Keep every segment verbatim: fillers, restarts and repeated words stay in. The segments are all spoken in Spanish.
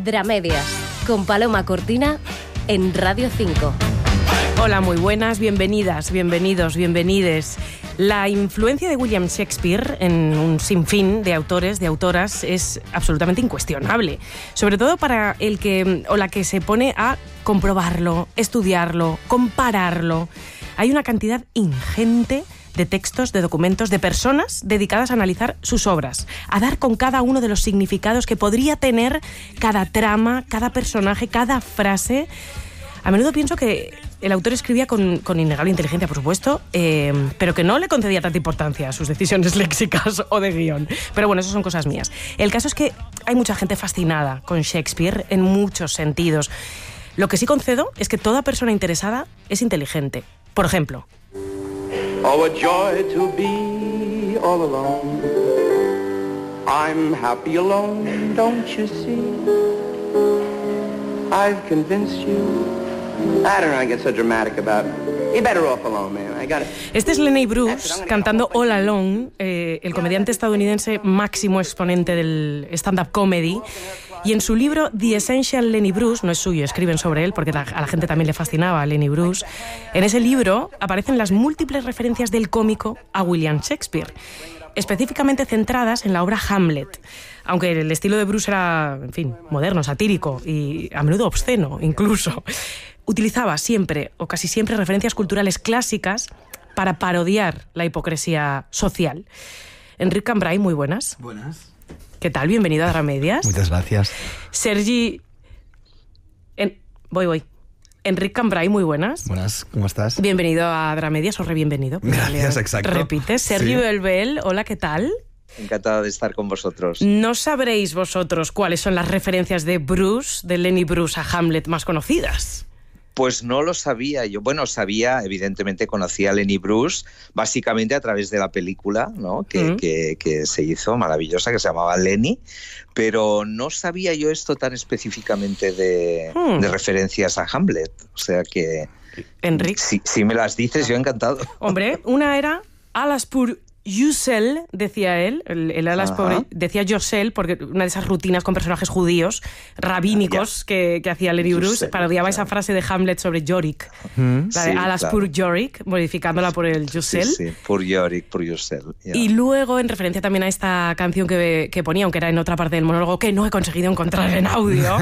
Dramedias, con Paloma Cortina en Radio cinco. Hola, muy buenas, bienvenidas, bienvenidos, bienvenides. La influencia de William Shakespeare en un sinfín de autores, de autoras, es absolutamente incuestionable. Sobre todo para el que o la que se pone a comprobarlo, estudiarlo, compararlo. Hay una cantidad ingente de textos, de documentos, de personas dedicadas a analizar sus obras, a dar con cada uno de los significados que podría tener cada trama, cada personaje, cada frase. A menudo pienso que el autor escribía con, con innegable inteligencia, por supuesto, eh, pero que no le concedía tanta importancia a sus decisiones léxicas o de guión. Pero bueno, eso son cosas mías. El caso es que hay mucha gente fascinada con Shakespeare en muchos sentidos. Lo que sí concedo es que toda persona interesada es inteligente. Por ejemplo... Oh, a joy to be all alone. I'm happy alone, don't you see? I've convinced you. I don't know, I get so dramatic about it. You're better off alone, man. I got it. Este es Lenny Bruce cantando All Alone, eh, el comediante estadounidense máximo exponente del stand-up comedy. Y en su libro The Essential Lenny Bruce, no es suyo, escriben sobre él porque a la gente también le fascinaba a Lenny Bruce, en ese libro aparecen las múltiples referencias del cómico a William Shakespeare, específicamente centradas en la obra Hamlet. Aunque el estilo de Bruce era, en fin, moderno, satírico y a menudo obsceno incluso, utilizaba siempre o casi siempre referencias culturales clásicas para parodiar la hipocresía social. Enric Cambray, muy buenas. Buenas. ¿Qué tal? Bienvenido a Dramedias. Muchas gracias. Sergi... En... Voy, voy. Enric Cambray, muy buenas. Buenas, ¿cómo estás? Bienvenido a Dramedias, o re bienvenido. Gracias, exacto. Repites. Sergi sí. Belbel, hola, ¿qué tal? Encantado de estar con vosotros. No sabréis vosotros cuáles son las referencias de Bruce, de Lenny Bruce a Hamlet más conocidas. Pues no lo sabía yo. Bueno, sabía, evidentemente conocía a Lenny Bruce, básicamente a través de la película, ¿no? que, mm. que, que se hizo, maravillosa, que se llamaba Lenny, pero no sabía yo esto tan específicamente de, mm. de referencias a Hamlet. O sea que... Enric. Si, si me las dices, yo encantado. Hombre, una era Alas pour Yourself, decía él, el, el Alas por, decía Yourself, porque una de esas rutinas con personajes judíos, rabínicos, yeah. que, que hacía Lenny Bruce, Yourself, parodiaba claro. esa frase de Hamlet sobre Yorick, mm, la de sí, Alas claro. pour Yorick, modificándola por el Yourself. Sí, sí, por Yorick, por Yourself. Yeah. Y luego, en referencia también a esta canción que, que ponía, aunque era en otra parte del monólogo, que no he conseguido encontrar en audio,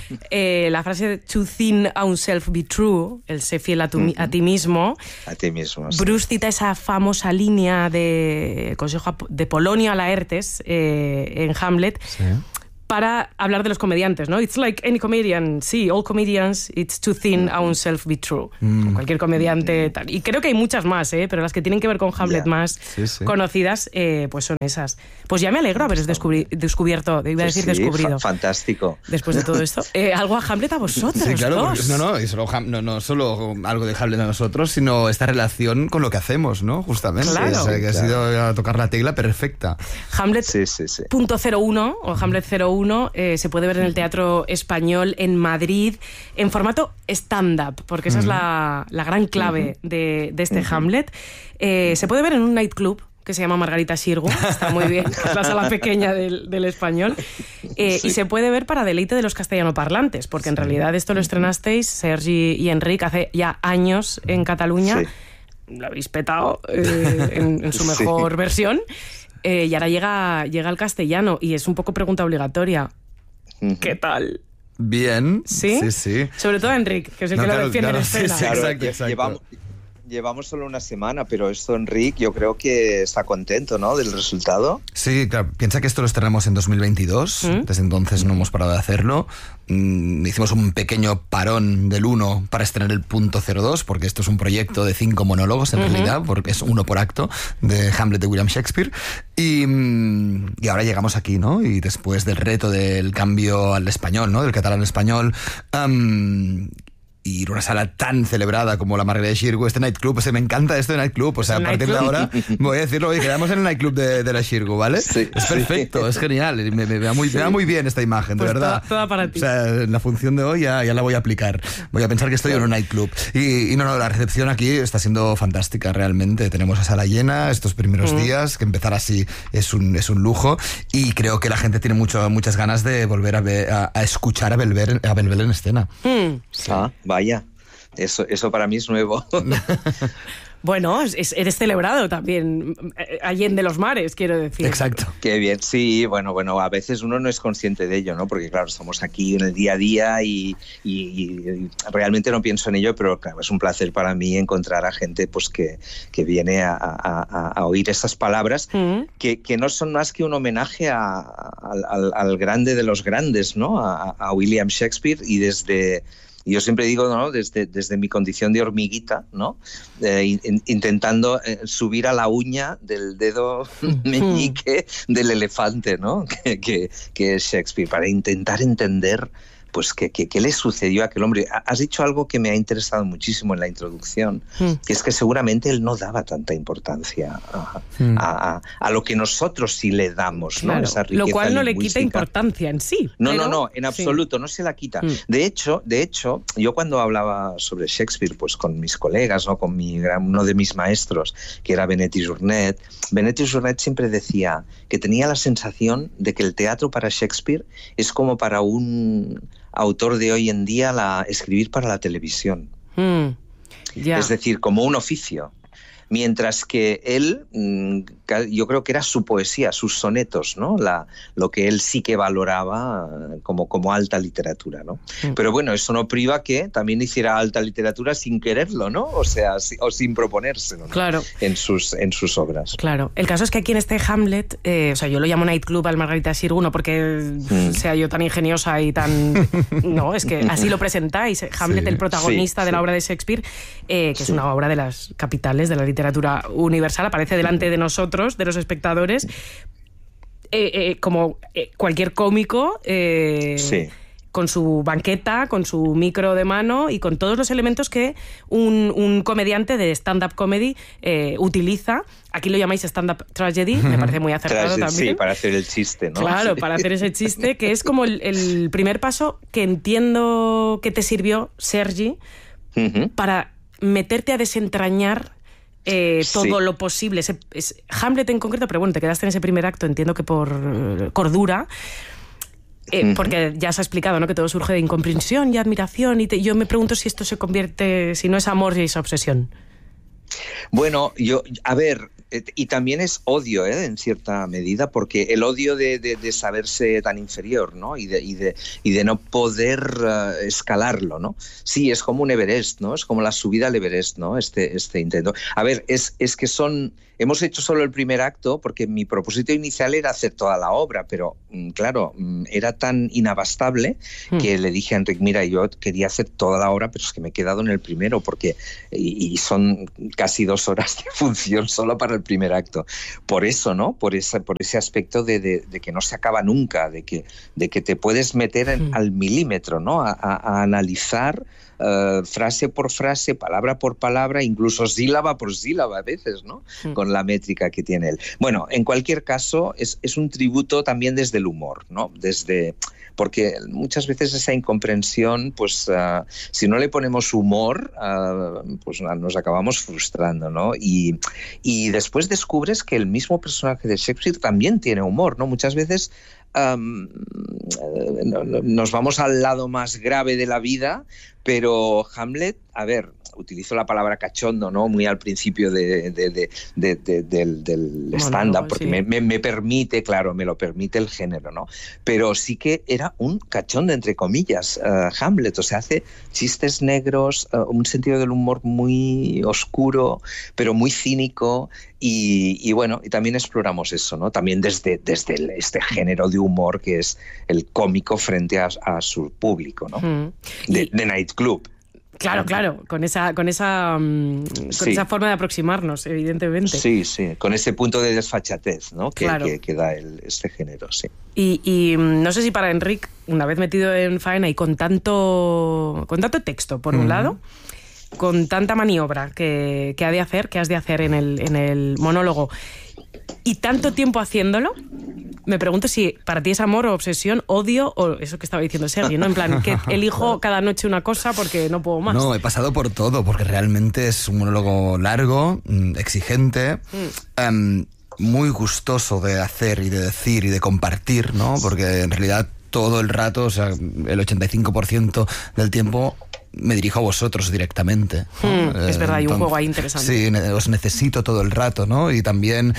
eh, la frase de to think oneself be true, el sé fiel a, tu, mm-hmm. a ti mismo. A ti mismo, sí. Bruce cita esa famosa línea de el consejo de Polonio a Laertes eh, en Hamlet, sí. para hablar de los comediantes, ¿no? It's like any comedian, sí, all comedians, it's to think oneself be true. Mm. Cualquier comediante, tal. Y creo que hay muchas más, ¿eh? Pero las que tienen que ver con Hamlet yeah. más sí, sí. conocidas, eh, pues son esas. Pues ya me alegro haber descubri- descubierto, iba a decir sí, descubrido. Fa- fantástico. Después de todo esto. Eh, algo a Hamlet a vosotros, sí, claro, dos. Porque, no, no, y solo, no, no solo algo de Hamlet a nosotros, sino esta relación con lo que hacemos, ¿no? Justamente. Claro. O sea, que claro. ha sido a tocar la tecla perfecta. Hamlet sí, sí, sí. punto cero uno o Hamlet cero uno eh, se puede ver en el Teatro Español en Madrid en formato stand-up, porque esa uh-huh. es la, la gran clave uh-huh. de, de este uh-huh. Hamlet. Eh, se puede ver en un nightclub que se llama Margarita Xirgu, está muy bien, es la sala pequeña del, del Español, eh, sí. y se puede ver para deleite de los castellanoparlantes, porque en sí. realidad esto lo estrenasteis, Sergi y Enric, hace ya años en Cataluña, sí. lo habéis petado eh, en, en su mejor sí. versión, eh, y ahora llega, llega al castellano, y es un poco pregunta obligatoria. ¿Qué tal? Bien. ¿Sí? Sí, sí. Sobre todo Enric, que es el no, que claro, lo defiende claro, en escena. Sí, sí, claro, exacto, exacto. Llevamos, llevamos solo una semana, pero esto, Enric, yo creo que está contento, ¿no?, del resultado. Sí, claro. Piensa que esto lo estrenamos en dos mil veintidós. ¿Mm? Desde entonces no hemos parado de hacerlo. Mm, hicimos un pequeño parón del uno para estrenar el punto cero dos, porque esto es un proyecto de cinco monólogos, en uh-huh. realidad, porque es uno por acto, de Hamlet de William Shakespeare. Y, y ahora llegamos aquí, ¿no? Y después del reto del cambio al español, ¿no?, del catalán al español... Um, y ir a una sala tan celebrada como la Margarita Xirgu, este nightclub, o sea, me encanta esto de nightclub, o sea, a partir de ahora voy a decirlo, oye, quedamos en el nightclub de, de la Xirgu, ¿vale? Sí, es perfecto, sí. Es genial, me, me, me, va muy, sí. me va muy bien esta imagen, pues de verdad. Toda, toda para ti. O sea, en la función de hoy ya, ya la voy a aplicar, voy a pensar que estoy en un nightclub. Y, y no, no, la recepción aquí está siendo fantástica realmente, tenemos a sala llena estos primeros mm. días, que empezar así es un, es un lujo, y creo que la gente tiene mucho, muchas ganas de volver a, ver, a, a escuchar a Belver, a Belver en escena. Mm. Sí. Ah, vaya. Eso, eso para mí es nuevo. Bueno, es, eres celebrado también, allende los mares, quiero decir. Exacto. Qué bien, sí, bueno, bueno, a veces uno no es consciente de ello, ¿no? Porque claro, estamos aquí en el día a día y, y, y realmente no pienso en ello, pero claro, es un placer para mí encontrar a gente pues que, que viene a, a, a oír esas palabras mm. que, que no son más que un homenaje a, a, al, al grande de los grandes, ¿no? A, a William Shakespeare, y desde... Yo siempre digo, ¿no? desde, desde mi condición de hormiguita, ¿no? Eh, in, intentando eh, subir a la uña del dedo meñique del elefante, ¿no? que, que, que es Shakespeare, para intentar entender pues qué, qué, qué le sucedió a aquel hombre. Has dicho algo que me ha interesado muchísimo en la introducción, mm. que es que seguramente él no daba tanta importancia a, mm. a, a, a lo que nosotros sí le damos, ¿no? Claro, esa riqueza lo cual no lingüística. Le quita importancia en sí. No, pero... no, no, en absoluto, sí. no se la quita. Mm. De hecho, de hecho, yo cuando hablaba sobre Shakespeare, pues con mis colegas, ¿no? Con mi gran, uno de mis maestros, que era Benet i Jornet, Benet i Jornet siempre decía que tenía la sensación de que el teatro para Shakespeare es como para un autor de hoy en día la, escribir para la televisión. Mm, yeah. Es decir, como un oficio. Mientras que él, yo creo que era su poesía, sus sonetos, ¿no? La, lo que él sí que valoraba como, como alta literatura, ¿no? Mm. Pero bueno, eso no priva que también hiciera alta literatura sin quererlo, ¿no? O sea, si, o sin proponérselo, ¿no? Claro. En sus, en sus obras. Claro. El caso es que aquí en este Hamlet, eh, o sea, yo lo llamo nightclub al Margarita Xirgu, no porque mm. sea yo tan ingeniosa y tan... No, es que así lo presentáis. Hamlet, sí. el protagonista sí, de la sí. obra de Shakespeare, eh, que sí. es una obra de las capitales de la literatura literatura universal, aparece delante de nosotros, de los espectadores, eh, eh, como eh, cualquier cómico, eh, sí. con su banqueta, con su micro de mano y con todos los elementos que un, un comediante de stand-up comedy eh, utiliza. Aquí lo llamáis stand-up tragedy, me parece muy acertado Tragedy, también. Sí, para hacer el chiste, ¿no? Claro, sí. para hacer ese chiste, que es como el, el primer paso que entiendo que te sirvió, Sergi, uh-huh. para meterte a desentrañar Eh, todo sí. lo posible. Es, es Hamlet en concreto, pero bueno, te quedaste en ese primer acto, entiendo que por uh, cordura, eh, uh-huh. porque ya se ha explicado, ¿no? Que todo surge de incomprensión y admiración, y te, yo me pregunto si esto se convierte, si no es amor y es obsesión. Bueno, yo, a ver, y también es odio, ¿eh? En cierta medida, porque el odio de, de, de saberse tan inferior, ¿no? Y de, y de, y de no poder uh, escalarlo, ¿no? Sí, es como un Everest, ¿no? Es como la subida al Everest, ¿no? Este, este intento. A ver, es, es que son... Hemos hecho solo el primer acto porque mi propósito inicial era hacer toda la obra, pero claro, era tan inabastable mm. que le dije a Enric, mira, yo quería hacer toda la obra, pero es que me he quedado en el primero porque y, y son casi dos horas de función solo para el primer acto. Por eso, ¿no? Por ese, por ese aspecto de, de, de que no se acaba nunca, de que, de que te puedes meter en, mm. al milímetro, ¿no? A, a, a analizar Uh, frase por frase, palabra por palabra, incluso sílaba por sílaba a veces, ¿no? Mm. Con la métrica que tiene él. Bueno, en cualquier caso, es, es un tributo también desde el humor, ¿no? Desde... Porque muchas veces esa incomprensión, pues uh, si no le ponemos humor, uh, pues nos acabamos frustrando, ¿no? Y, y después descubres que el mismo personaje de Shakespeare también tiene humor, ¿no? Muchas veces um, nos vamos al lado más grave de la vida, pero Hamlet, a ver, utilizo la palabra cachondo, ¿no? Muy al principio de, de, de, de, de, del, del stand-up, porque sí. me, me, me permite, claro, me lo permite el género, ¿no? Pero sí que era un cachondo, entre comillas, uh, Hamlet, o sea, hace chistes negros, uh, un sentido del humor muy oscuro, pero muy cínico, y, y bueno, y también exploramos eso, ¿no? También desde, desde el, este género de humor que es el cómico frente a, a su público, ¿no? Mm. De, de nightclub. Claro, claro, con esa, con esa, um, con Sí. esa forma de aproximarnos, evidentemente. Sí, sí, con ese punto de desfachatez, ¿no? que, Claro. que, que da el, este género, sí. Y, y mm, no sé si para Enric, una vez metido en faena y con tanto, con tanto texto, por un Ujú. lado, con tanta maniobra que, que ha de hacer, que has de hacer en el, en el monólogo, y tanto tiempo haciéndolo, me pregunto si para ti es amor o obsesión, odio o eso que estaba diciendo Sergi, ¿no? En plan, que elijo cada noche una cosa porque no puedo más. No, he pasado por todo, porque realmente es un monólogo largo, mm, exigente, Mm. em, muy gustoso de hacer y de decir y de compartir, ¿no? Porque en realidad todo el rato, o sea, el ochenta y cinco por ciento del tiempo me dirijo a vosotros directamente, ¿no? Mm, es Eh, verdad, hay un entonces, juego ahí interesante. Sí, ne- os necesito todo el rato, ¿no? Y también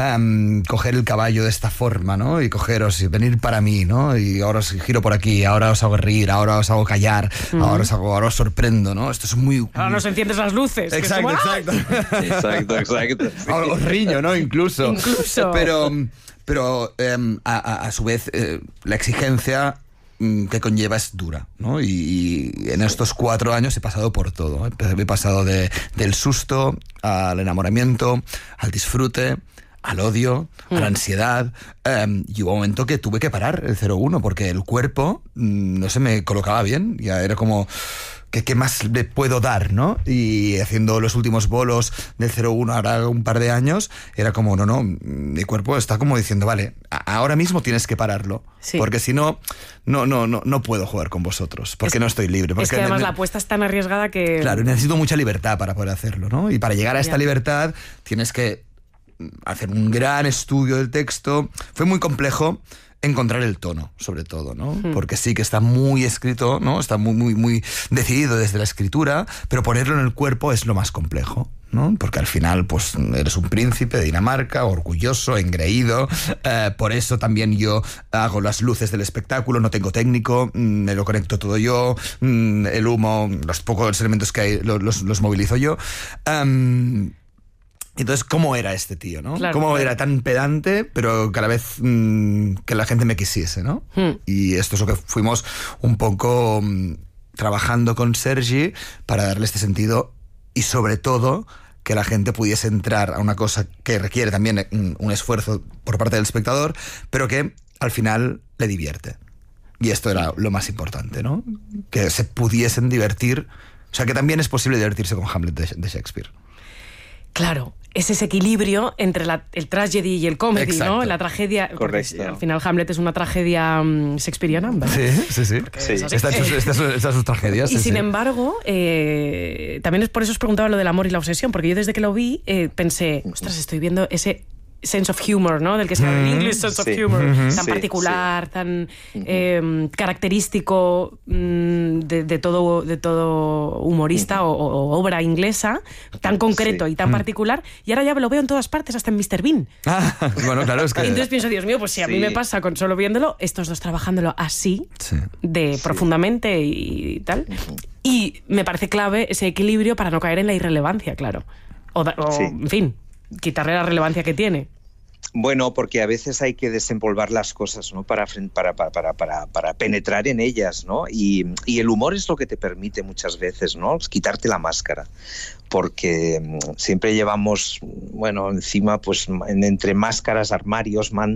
em, coger el caballo de esta forma, ¿no? Y cogeros y venir para mí, ¿no? Y ahora os giro por aquí, ahora os hago reír, ahora os hago callar, ahora os hago, ahora os sorprendo, ¿no? Esto es muy... Ahora nos enciendes las luces. que es Exacto, como, ¡ah! exacto. Exacto, exacto. Ahora os riño, ¿no? Incluso. Incluso. Pero, pero em, a, a- a su vez, eh, la exigencia mm, que conlleva es dura, ¿no? Y, y en estos cuatro años he pasado por todo. ¿eh? He pasado de, del susto al enamoramiento, al disfrute, al odio, a la ansiedad. em, y hubo un momento que tuve que parar el cero uno porque el cuerpo mm, no se me colocaba bien. Ya era como... ¿Qué, ¿Qué más le puedo dar, no? Y haciendo los últimos bolos del cero uno ahora un par de años, era como, no, no, mi cuerpo está como diciendo, vale, a- ahora mismo tienes que pararlo. Sí. Porque si no, no, no, no, no puedo jugar con vosotros, porque Es- no estoy libre. Porque Es que además ne- la apuesta es tan arriesgada que... Claro, necesito mucha libertad para poder hacerlo, ¿no? Y para llegar a esta Ya. libertad tienes que hacer un gran estudio del texto. Fue muy complejo encontrar el tono, sobre todo, ¿no? Porque sí que está muy escrito, ¿no? Está muy, muy, muy decidido desde la escritura, pero ponerlo en el cuerpo es lo más complejo, ¿no? Porque al final, pues, eres un príncipe de Dinamarca, orgulloso, engreído. Eh, por eso también yo hago las luces del espectáculo, no tengo técnico, mm, me lo conecto todo yo, mm, el humo, los pocos elementos que hay lo- los, los movilizo yo. Am, entonces, ¿cómo era este tío, no? Claro, ¿Cómo claro. era tan pedante, pero que a la vez mm, que la gente me quisiese, ¿no? Hmm. Y esto es lo que fuimos un poco mm, trabajando con Sergi para darle este sentido y sobre todo que la gente pudiese entrar a una cosa que requiere también un, un esfuerzo por parte del espectador, pero que al final le divierte. Y esto era lo más importante, ¿no? Que se pudiesen divertir, o sea, que también es posible divertirse con Hamlet de, de Shakespeare. Claro, es ese equilibrio entre la- el tragedy y el comedy, Exacto. ¿no? La tragedia... porque Correcto. al final Hamlet es una tragedia mm, shakespeariana, ¿verdad? Sí, sí, sí. Sí. es así. Está en sus, está en sus- está en sus tragedias. Y sí, sin sí. embargo, eh, también es por eso os preguntaba lo del amor y la obsesión, porque yo desde que lo vi eh, pensé, ostras, estoy viendo ese sense of humor, ¿no? Del que se habla en inglés, sense Sí. of humor, Ujú. tan Sí, particular, tan eh, característico mm, de, de todo, de todo humorista o, o obra inglesa, tan concreto Sí. y tan particular, y ahora ya lo veo en todas partes, hasta en mister Bean. Ah, bueno, claro, es que... Y entonces pienso, Dios mío, pues si a mí Sí. me pasa con solo viéndolo, estos dos trabajándolo así, Sí. de profundamente y tal. Y me parece clave ese equilibrio para no caer en la irrelevancia, claro. O, da- o, Sí. en fin, quitarle la relevancia que tiene. Bueno, porque a veces hay que desempolvar las cosas, ¿no? Para, fren- para, para, para, para, para penetrar en ellas, ¿no? Y, y el humor es lo que te permite muchas veces, ¿no? Es quitarte la máscara. Porque mm, siempre llevamos, bueno, encima, pues en- entre máscaras, armarios, mantas,